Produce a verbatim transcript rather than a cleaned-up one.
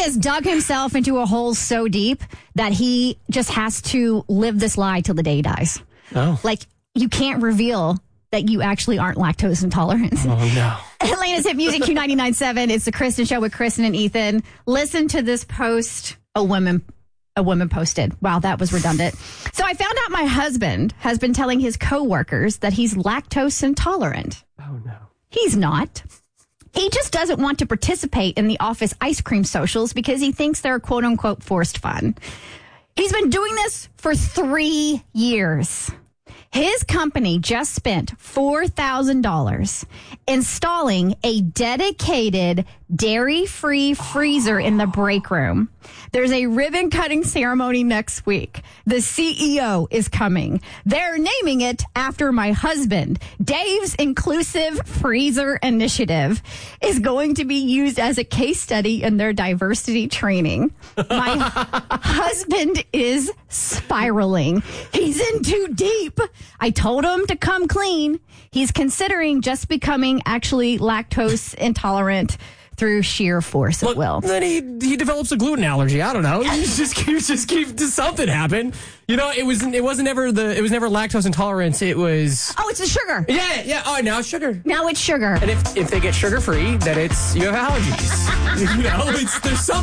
has dug himself into a hole so deep that he just has to live this lie till the day he dies. Oh. Like, you can't reveal that you actually aren't lactose intolerant. Oh, no. Atlanta's Hit Music Q ninety-nine point seven. It's the Kristen Show with Kristen and Ethan. Listen to this post a woman a woman posted. Wow, that was redundant. So I found out my husband has been telling his coworkers that he's lactose intolerant. Oh, no. He's not. He just doesn't want to participate in the office ice cream socials because he thinks they're quote unquote forced fun. He's been doing this for three years. His company just spent four thousand dollars installing a dedicated dairy-free freezer in the break room. There's a ribbon-cutting ceremony next week. The C E O is coming. They're naming it after my husband. Dave's Inclusive Freezer Initiative is going to be used as a case study in their diversity training. My husband is spiraling. He's in too deep. I told him to come clean. He's considering just becoming actually lactose intolerant through sheer force of Look, will. Then he he develops a gluten allergy. I don't know. You just keep just keep something happen. You know, it was it wasn't ever the it was never lactose intolerance. It was Oh, it's the sugar. yeah yeah. Oh, now it's sugar. Now it's sugar. And if if they get sugar free, then it's you have allergies. You know, it's there's something.